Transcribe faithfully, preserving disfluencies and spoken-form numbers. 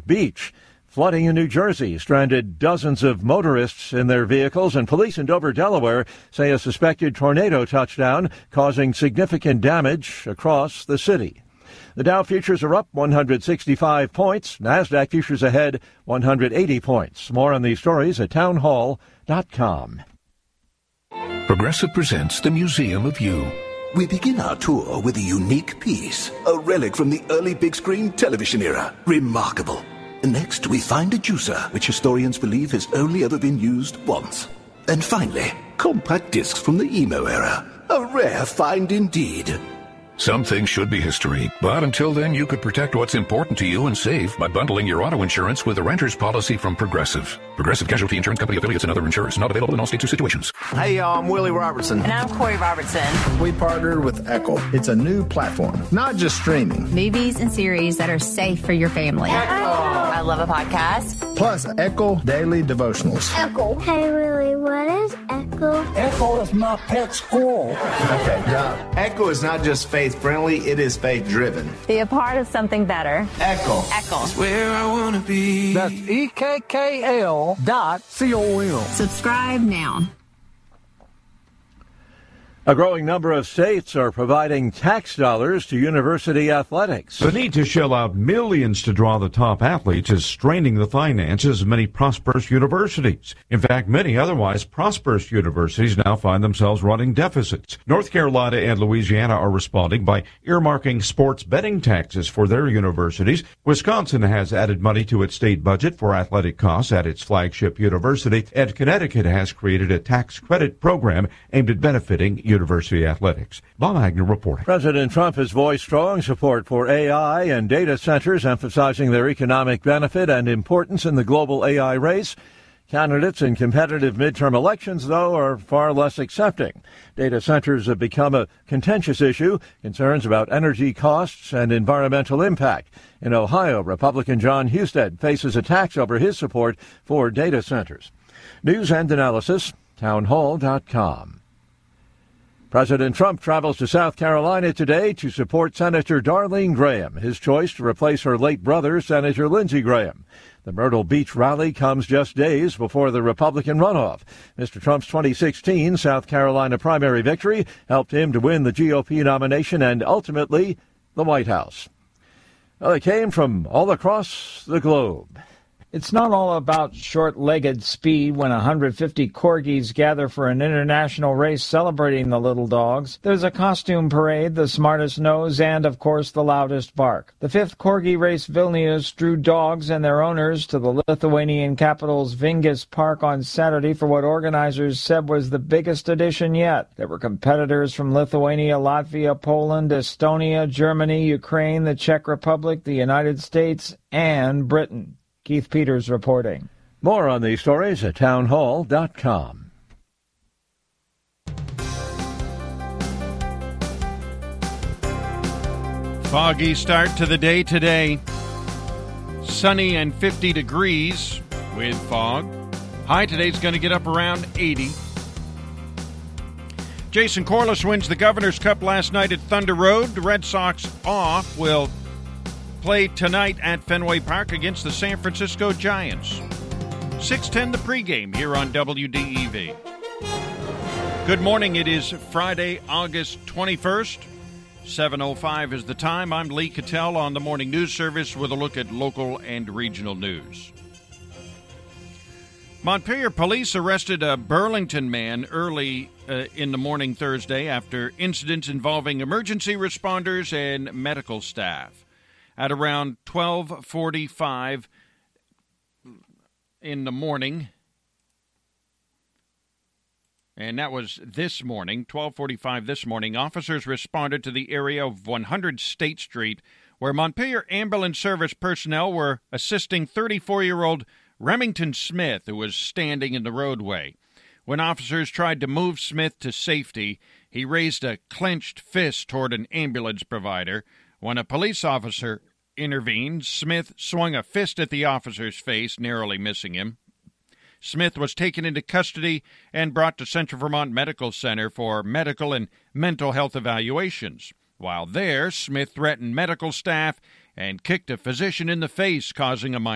Beach. Flooding in New Jersey stranded dozens of motorists in their vehicles, and police in Dover, Delaware, say a suspected tornado touched down, causing significant damage across the city. The Dow futures are up one hundred sixty-five points. NASDAQ futures ahead one hundred eighty points. More on these stories at townhall dot com. Progressive presents the Museum of You. We begin our tour with a unique piece, a relic from the early big screen television era. Remarkable. Next, we find a juicer, which historians believe has only ever been used once. And finally, compact discs from the emo era. A rare find indeed. Some things should be history, but until then you could protect what's important to you and save by bundling your auto insurance with a renter's policy from Progressive. Progressive Casualty Insurance Company affiliates and other insurers. Not available in all states or situations. Hey y'all, I'm Willie Robertson. And I'm Corey Robertson. We partnered with Echo. It's a new platform, not just streaming. Movies and series that are safe for your family. Echo. I love a podcast. Plus Echo Daily Devotionals. Echo. Hey Willie, what is Echo? Echo is my pet squirrel. Okay, got it. Echo is not just faith-friendly, it is faith-driven. Be a part of something better. Echo. Echo. It's where I want to be. That's E K K L dot C O M. Subscribe now. A growing number of states are providing tax dollars to university athletics. The need to shell out millions to draw the top athletes is straining the finances of many prosperous universities. In fact, many otherwise prosperous universities now find themselves running deficits. North Carolina and Louisiana are responding by earmarking sports betting taxes for their universities. Wisconsin has added money to its state budget for athletic costs at its flagship university, and Connecticut has created a tax credit program aimed at benefiting universities. University athletics. Bob Agner reporting. President Trump has voiced strong support for A I and data centers, emphasizing their economic benefit and importance in the global A I race. Candidates in competitive midterm elections, though, are far less accepting. Data centers have become a contentious issue, concerns about energy costs and environmental impact. In Ohio, Republican John Husted faces attacks over his support for data centers. News and analysis, townhall dot com. President Trump travels to South Carolina today to support Senator Darlene Graham, his choice to replace her late brother, Senator Lindsey Graham. The Myrtle Beach rally comes just days before the Republican runoff. Mister Trump's twenty sixteen South Carolina primary victory helped him to win the G O P nomination and ultimately the White House. Well, they came from all across the globe. It's not all about short-legged speed when one hundred fifty corgis gather for an international race celebrating the little dogs. There's a costume parade, the smartest nose, and, of course, the loudest bark. The fifth corgi race Vilnius drew dogs and their owners to the Lithuanian capital's Vingis Park on Saturday for what organizers said was the biggest edition yet. There were competitors from Lithuania, Latvia, Poland, Estonia, Germany, Ukraine, the Czech Republic, the United States, and Britain. Keith Peters reporting. More on these stories at townhall dot com. Foggy start to the day today. Sunny and fifty degrees with fog. High today's going to get up around eighty. Jason Corliss wins the Governor's Cup last night at Thunder Road. The Red Sox off will play tonight at Fenway Park against the San Francisco Giants. six ten the pregame here on W D E V. Good morning. It is Friday, August twenty-first. seven oh five is the time. I'm Lee Cattell on the Morning News Service with a look at local and regional news. Montpelier police arrested a Burlington man early uh, in the morning Thursday after incidents involving emergency responders and medical staff. At around twelve forty-five in the morning, and that was this morning, twelve forty-five this morning, officers responded to the area of one hundred State Street, where Montpelier Ambulance Service personnel were assisting thirty-four-year-old Remington Smith, who was standing in the roadway. When officers tried to move Smith to safety, he raised a clenched fist toward an ambulance provider. When a police officer intervened, Smith swung a fist at the officer's face, narrowly missing him. Smith was taken into custody and brought to Central Vermont Medical Center for medical and mental health evaluations. While there, Smith threatened medical staff and kicked a physician in the face, causing a minor